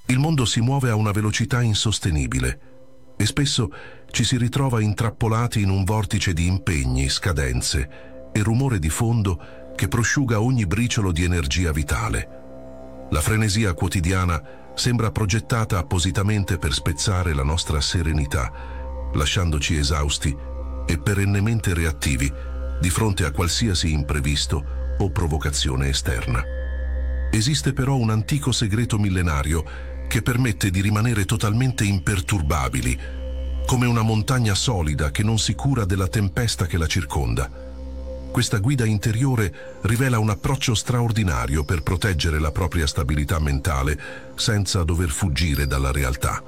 Il mondo si muove a una velocità insostenibile e spesso ci si ritrova intrappolati in un vortice di impegni, scadenze e rumore di fondo che prosciuga ogni briciolo di energia vitale. La frenesia quotidiana sembra progettata appositamente per spezzare la nostra serenità, lasciandoci esausti e perennemente reattivi di fronte a qualsiasi imprevisto o provocazione esterna. Esiste però un antico segreto millenario che permette di rimanere totalmente imperturbabili, come una montagna solida che non si cura della tempesta che la circonda. Questa guida interiore rivela un approccio straordinario per proteggere la propria stabilità mentale senza dover fuggire dalla realtà.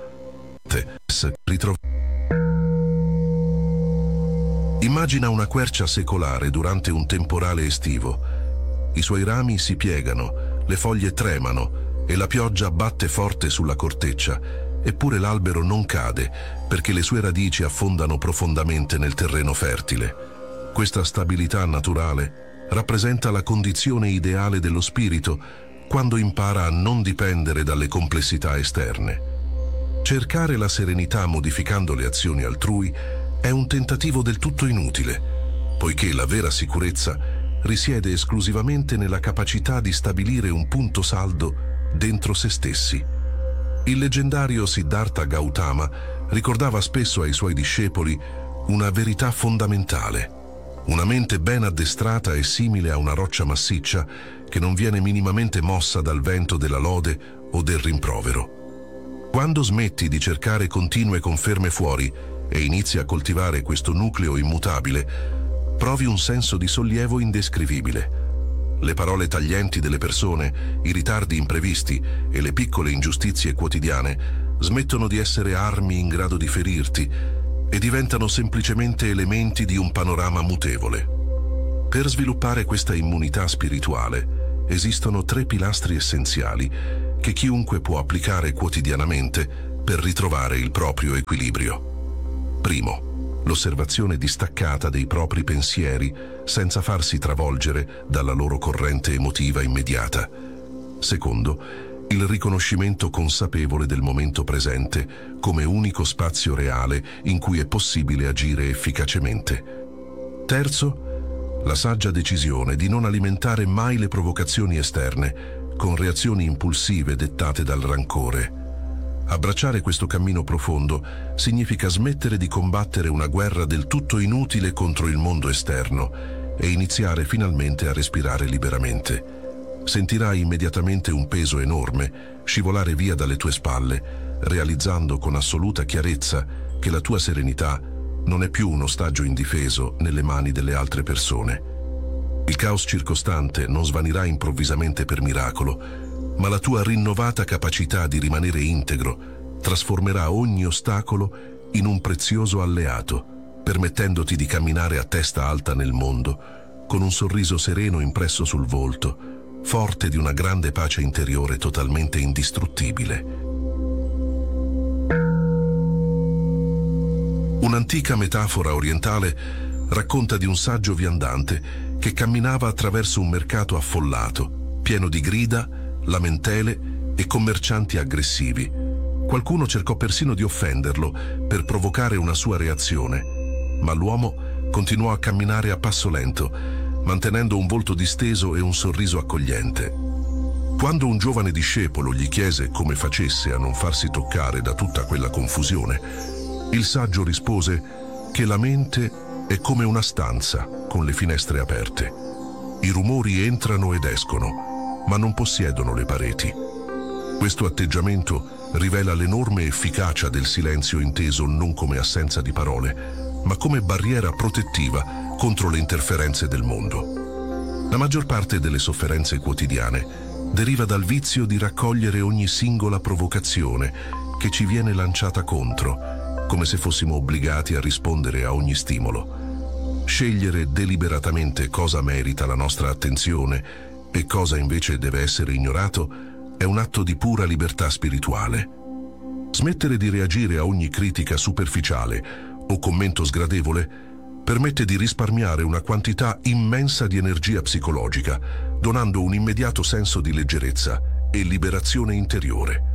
Immagina una quercia secolare durante un temporale estivo. I suoi rami si piegano, le foglie tremano e la pioggia batte forte sulla corteccia, eppure l'albero non cade perché le sue radici affondano profondamente nel terreno fertile. Questa stabilità naturale rappresenta la condizione ideale dello spirito quando impara a non dipendere dalle complessità esterne. Cercare la serenità modificando le azioni altrui è un tentativo del tutto inutile, poiché la vera sicurezza risiede esclusivamente nella capacità di stabilire un punto saldo dentro se stessi. Il leggendario Siddhartha Gautama ricordava spesso ai suoi discepoli una verità fondamentale. Una mente ben addestrata è simile a una roccia massiccia che non viene minimamente mossa dal vento della lode o del rimprovero. Quando smetti di cercare continue conferme fuori e inizi a coltivare questo nucleo immutabile, provi un senso di sollievo indescrivibile. Le parole taglienti delle persone, i ritardi imprevisti e le piccole ingiustizie quotidiane smettono di essere armi in grado di ferirti e diventano semplicemente elementi di un panorama mutevole. Per sviluppare questa immunità spirituale esistono 3 pilastri essenziali che chiunque può applicare quotidianamente per ritrovare il proprio equilibrio. Primo, l'osservazione distaccata dei propri pensieri senza farsi travolgere dalla loro corrente emotiva immediata. Secondo, il riconoscimento consapevole del momento presente come unico spazio reale in cui è possibile agire efficacemente. Terzo, la saggia decisione di non alimentare mai le provocazioni esterne con reazioni impulsive dettate dal rancore. Abbracciare questo cammino profondo significa smettere di combattere una guerra del tutto inutile contro il mondo esterno e iniziare finalmente a respirare liberamente. Sentirai immediatamente un peso enorme scivolare via dalle tue spalle, realizzando con assoluta chiarezza che la tua serenità non è più un ostaggio indifeso nelle mani delle altre persone. Il caos circostante non svanirà improvvisamente per miracolo, ma la tua rinnovata capacità di rimanere integro trasformerà ogni ostacolo in un prezioso alleato, permettendoti di camminare a testa alta nel mondo, con un sorriso sereno impresso sul volto, forte di una grande pace interiore totalmente indistruttibile. Un'antica metafora orientale racconta di un saggio viandante che camminava attraverso un mercato affollato, pieno di grida, lamentele e commercianti aggressivi. Qualcuno cercò persino di offenderlo per provocare una sua reazione, ma l'uomo continuò a camminare a passo lento, mantenendo un volto disteso e un sorriso accogliente. Quando un giovane discepolo gli chiese come facesse a non farsi toccare da tutta quella confusione, il saggio rispose che la mente è come una stanza con le finestre aperte. I rumori entrano ed escono, ma non possiedono le pareti. Questo atteggiamento rivela l'enorme efficacia del silenzio inteso non come assenza di parole, ma come barriera protettiva contro le interferenze del mondo. La maggior parte delle sofferenze quotidiane deriva dal vizio di raccogliere ogni singola provocazione che ci viene lanciata contro, come se fossimo obbligati a rispondere a ogni stimolo. Scegliere deliberatamente cosa merita la nostra attenzione e cosa invece deve essere ignorato è un atto di pura libertà spirituale. Smettere di reagire a ogni critica superficiale o commento sgradevole permette di risparmiare una quantità immensa di energia psicologica, donando un immediato senso di leggerezza e liberazione interiore.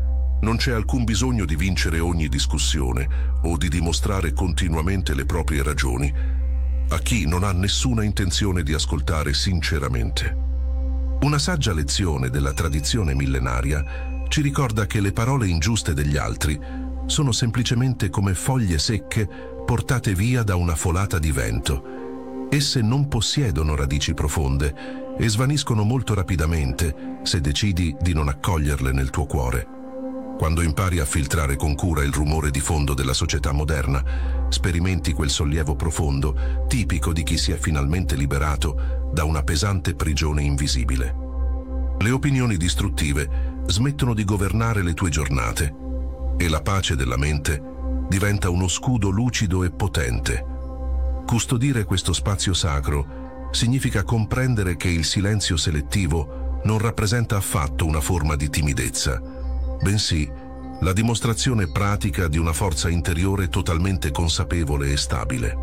Non c'è alcun bisogno di vincere ogni discussione o di dimostrare continuamente le proprie ragioni a chi non ha nessuna intenzione di ascoltare sinceramente. Una saggia lezione della tradizione millenaria ci ricorda che le parole ingiuste degli altri sono semplicemente come foglie secche portate via da una folata di vento. Esse non possiedono radici profonde e svaniscono molto rapidamente se decidi di non accoglierle nel tuo cuore. Quando impari a filtrare con cura il rumore di fondo della società moderna, sperimenti quel sollievo profondo, tipico di chi si è finalmente liberato da una pesante prigione invisibile. Le opinioni distruttive smettono di governare le tue giornate e la pace della mente diventa uno scudo lucido e potente. Custodire questo spazio sacro significa comprendere che il silenzio selettivo non rappresenta affatto una forma di timidezza, bensì la dimostrazione pratica di una forza interiore totalmente consapevole e stabile.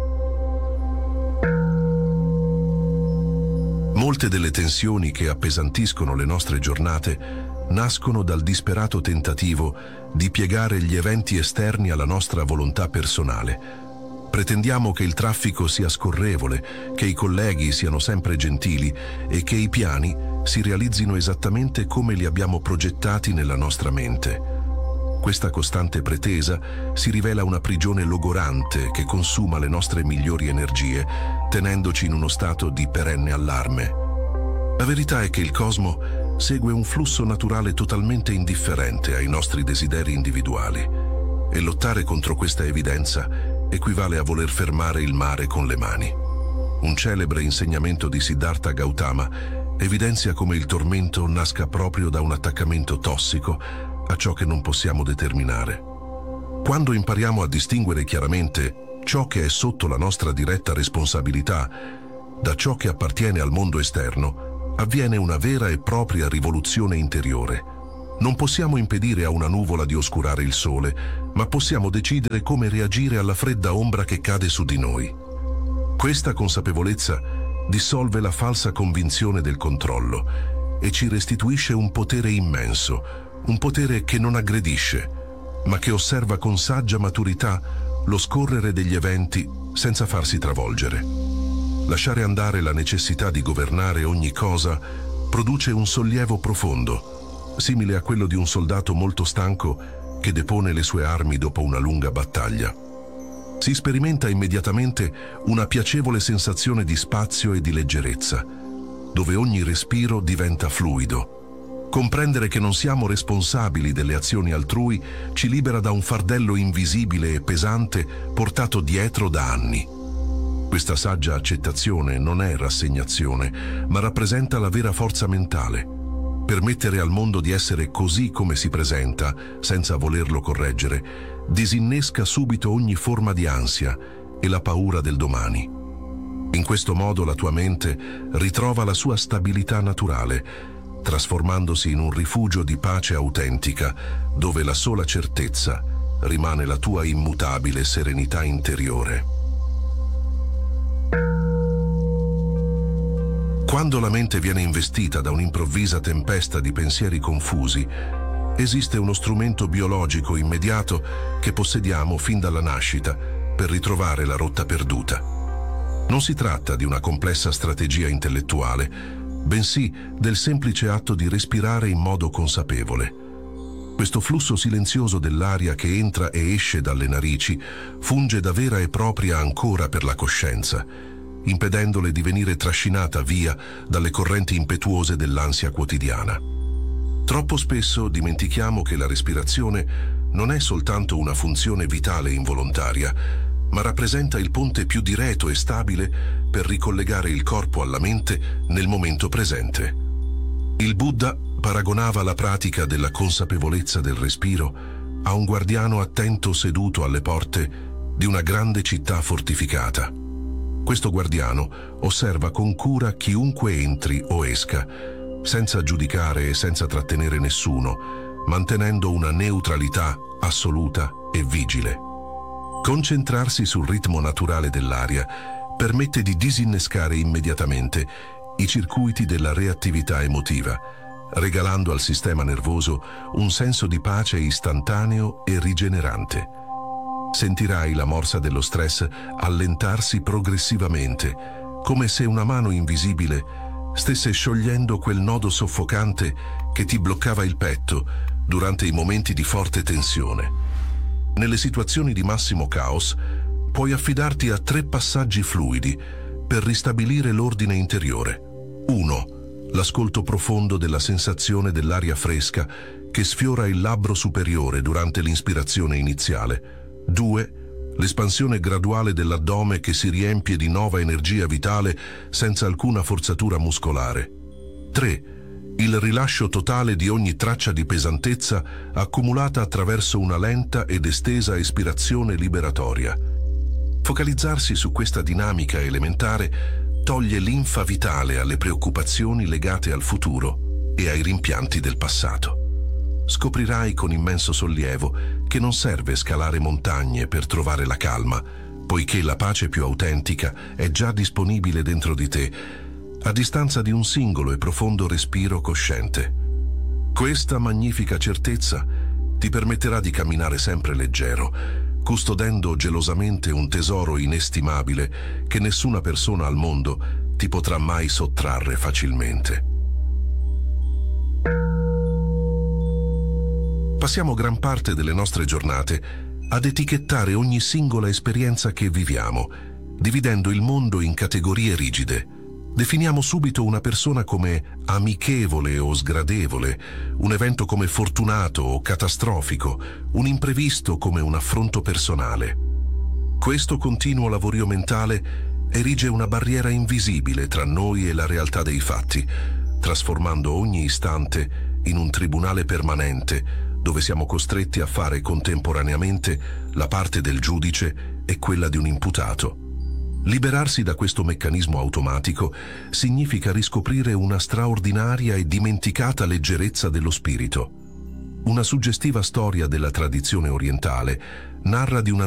Molte delle tensioni che appesantiscono le nostre giornate nascono dal disperato tentativo di piegare gli eventi esterni alla nostra volontà personale. Pretendiamo che il traffico sia scorrevole, che i colleghi siano sempre gentili e che i piani si realizzino esattamente come li abbiamo progettati nella nostra mente. Questa costante pretesa si rivela una prigione logorante che consuma le nostre migliori energie, tenendoci in uno stato di perenne allarme. La verità è che il cosmo segue un flusso naturale totalmente indifferente ai nostri desideri individuali, e lottare contro questa evidenza equivale a voler fermare il mare con le mani. Un celebre insegnamento di Siddhartha Gautama evidenzia come il tormento nasca proprio da un attaccamento tossico a ciò che non possiamo determinare. Quando impariamo a distinguere chiaramente ciò che è sotto la nostra diretta responsabilità da ciò che appartiene al mondo esterno, avviene una vera e propria rivoluzione interiore. Non possiamo impedire a una nuvola di oscurare il sole, ma possiamo decidere come reagire alla fredda ombra che cade su di noi. Questa consapevolezza dissolve la falsa convinzione del controllo e ci restituisce un potere immenso, un potere che non aggredisce, ma che osserva con saggia maturità lo scorrere degli eventi senza farsi travolgere. Lasciare andare la necessità di governare ogni cosa produce un sollievo profondo, simile a quello di un soldato molto stanco che depone le sue armi dopo una lunga battaglia. Si sperimenta immediatamente una piacevole sensazione di spazio e di leggerezza, dove ogni respiro diventa fluido. Comprendere che non siamo responsabili delle azioni altrui ci libera da un fardello invisibile e pesante portato dietro da anni. Questa saggia accettazione non è rassegnazione, ma rappresenta la vera forza mentale. Permettere al mondo di essere così come si presenta, senza volerlo correggere, disinnesca subito ogni forma di ansia e la paura del domani. In questo modo la tua mente ritrova la sua stabilità naturale, trasformandosi in un rifugio di pace autentica, dove la sola certezza rimane la tua immutabile serenità interiore. Quando la mente viene investita da un'improvvisa tempesta di pensieri confusi, esiste uno strumento biologico immediato che possediamo fin dalla nascita per ritrovare la rotta perduta. Non si tratta di una complessa strategia intellettuale, bensì del semplice atto di respirare in modo consapevole. Questo flusso silenzioso dell'aria che entra e esce dalle narici funge da vera e propria ancora per la coscienza, impedendole di venire trascinata via dalle correnti impetuose dell'ansia quotidiana. Troppo spesso dimentichiamo che la respirazione non è soltanto una funzione vitale involontaria, ma rappresenta il ponte più diretto e stabile per ricollegare il corpo alla mente nel momento presente. Il Buddha paragonava la pratica della consapevolezza del respiro a un guardiano attento seduto alle porte di una grande città fortificata. Questo guardiano osserva con cura chiunque entri o esca, senza giudicare e senza trattenere nessuno, mantenendo una neutralità assoluta e vigile. Concentrarsi sul ritmo naturale dell'aria permette di disinnescare immediatamente i circuiti della reattività emotiva, regalando al sistema nervoso un senso di pace istantaneo e rigenerante. Sentirai la morsa dello stress allentarsi progressivamente, come se una mano invisibile stesse sciogliendo quel nodo soffocante che ti bloccava il petto durante i momenti di forte tensione. Nelle situazioni di massimo caos, puoi affidarti a 3 passaggi fluidi per ristabilire l'ordine interiore. 1. L'ascolto profondo della sensazione dell'aria fresca che sfiora il labbro superiore durante l'inspirazione iniziale. 2. L'espansione graduale dell'addome che si riempie di nuova energia vitale senza alcuna forzatura muscolare. 3. Il rilascio totale di ogni traccia di pesantezza accumulata attraverso una lenta ed estesa espirazione liberatoria. Focalizzarsi su questa dinamica elementare toglie linfa vitale alle preoccupazioni legate al futuro e ai rimpianti del passato. Scoprirai con immenso sollievo che non serve scalare montagne per trovare la calma, poiché la pace più autentica è già disponibile dentro di te, a distanza di un singolo e profondo respiro cosciente. Questa magnifica certezza ti permetterà di camminare sempre leggero, custodendo gelosamente un tesoro inestimabile che nessuna persona al mondo ti potrà mai sottrarre facilmente. Passiamo gran parte delle nostre giornate ad etichettare ogni singola esperienza che viviamo, dividendo il mondo in categorie rigide. Definiamo subito una persona come amichevole o sgradevole, un evento come fortunato o catastrofico, un imprevisto come un affronto personale. Questo continuo lavorio mentale erige una barriera invisibile tra noi e la realtà dei fatti, trasformando ogni istante in un tribunale permanente dove siamo costretti a fare contemporaneamente la parte del giudice e quella di un imputato. Liberarsi da questo meccanismo automatico significa riscoprire una straordinaria e dimenticata leggerezza dello spirito. Una suggestiva storia della tradizione orientale narra di una